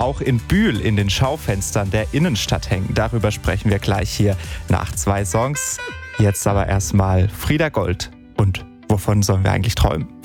auch in Bühl in den Schaufenstern der Innenstadt hängen. Darüber sprechen wir gleich hier nach 2 Songs. Jetzt aber erstmal Frieda Gold und Wovon sollen wir eigentlich träumen?